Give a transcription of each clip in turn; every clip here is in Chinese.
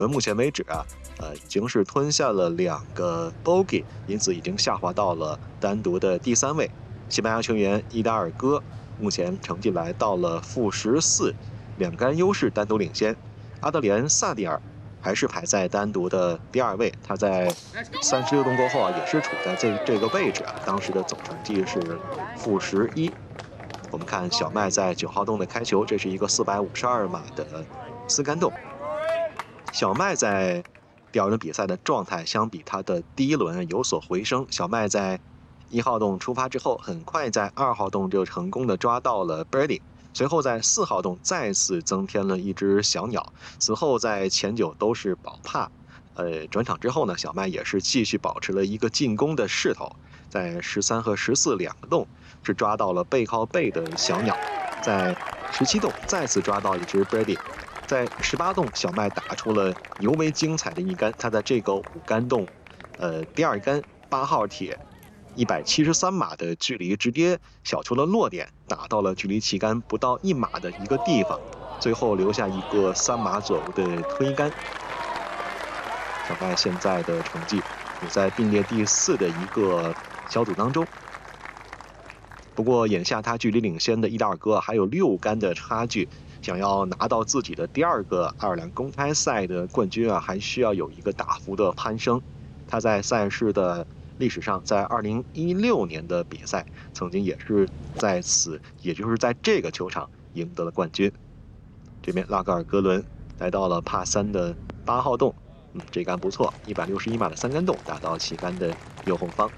目前为止啊，已经是吞下了2个 bogey， 因此已经下滑到了单独的第3位。西班牙球员伊达尔戈目前成绩来到了-14，2杆优势单独领先。阿德里安·萨蒂尔还是排在单独的第2位，他在36洞过后啊，也是处在这个位置啊，当时的总成绩是-11。我们看小麦在9号洞的开球，这是一个452码的4杆洞。小麦在第2轮比赛的状态相比他的第1轮有所回升。小麦在1号洞出发之后，很快在2号洞就成功的抓到了 birdie， 随后在4号洞再次增添了一只小鸟。此后在前9都是保帕。转场之后呢，小麦也是继续保持了一个进攻的势头，在13和142个洞是抓到了背靠背的小鸟，在17洞再次抓到一只 birdie。在18洞，小麦打出了尤为精彩的一杆，他在这个5杆洞，第2杆8号铁173码的距离，直接小球的落点打到了距离旗杆不到1码的一个地方，最后留下一个3码左右的推杆。小麦现在的成绩也在并列第4的一个小组当中。不过眼下他距离领先的伊达尔戈还有6杆的差距，想要拿到自己的第2个爱尔兰公开赛的冠军啊，还需要有一个大幅的攀升。他在赛事的历史上，在2016年的比赛，曾经也是在此，也就是在这个球场赢得了冠军。这边拉格尔格伦来到了帕3的8号洞，这杆不错，161码的3杆洞打到旗杆的右后方。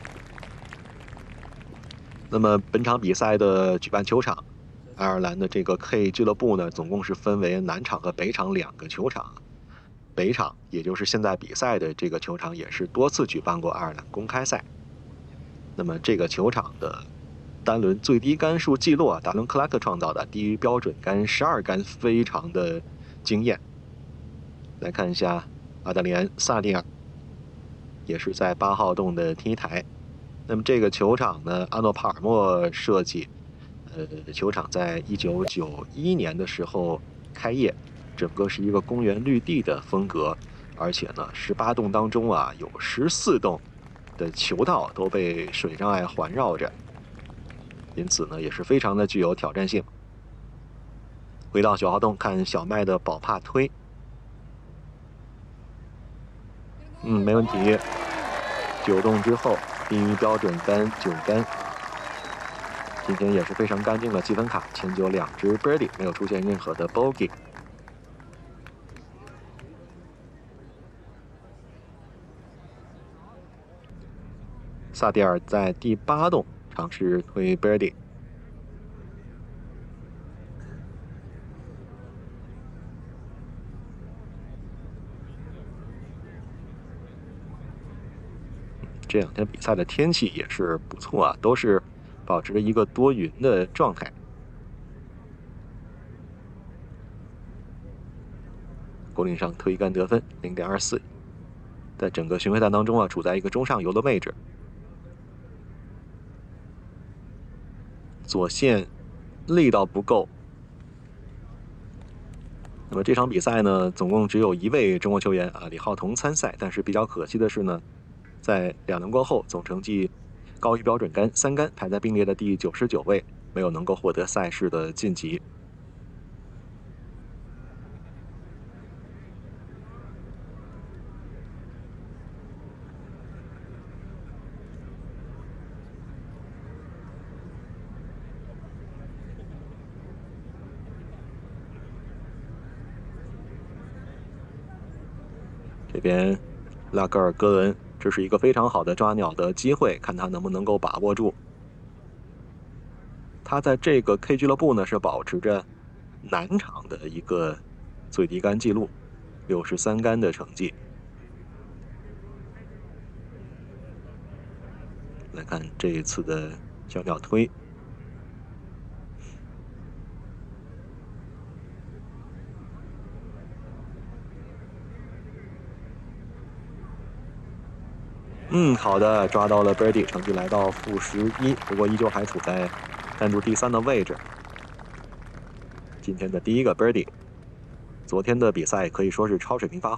那么本场比赛的举办球场，爱尔兰的这个 K 俱乐部呢，总共是分为南场和北场2个球场。北场，也就是现在比赛的这个球场，也是多次举办过爱尔兰公开赛。那么这个球场的单轮最低杆数记录啊，达伦·克拉克创造的，低于标准杆12杆，非常的惊艳。来看一下阿德里安·萨蒂尔，也是在8号洞的 T 台。那么这个球场呢，阿诺·帕尔默设计，球场在1991年的时候开业，整个是一个公园绿地的风格，而且呢，18洞当中啊，有14洞的球道都被水障碍环绕着，因此呢，也是非常的具有挑战性。回到9号洞，看小麦的保帕推，没问题。9洞之后，低于标准杆9杆。今天也是非常干净的积分卡，前92只 birdie， 没有出现任何的 bogey。萨蒂尔在第8洞尝试推 birdie， 这2天比赛的天气也是不错啊，都是保持着一个多云的状态。果岭上推杆得分 0.24， 在整个巡回赛当中啊，处在一个中上游的位置。左线力道不够。那么这场比赛呢，总共只有1位中国球员啊，李浩彤参赛，但是比较可惜的是呢，在2轮过后，总成绩高于标准杆3杆，排在并列的第99位，没有能够获得赛事的晋级。这边拉格尔格伦，这是一个非常好的抓鸟的机会，看他能不能够把握住。他在这个 K 俱乐部呢是保持着南场的一个最低杆记录，63杆的成绩。来看这一次的小鸟推。好的，抓到了 birdie， 成绩来到-11，不过依旧还处在单独第3的位置。今天的第1个 birdie。 昨天的比赛可以说是超水平发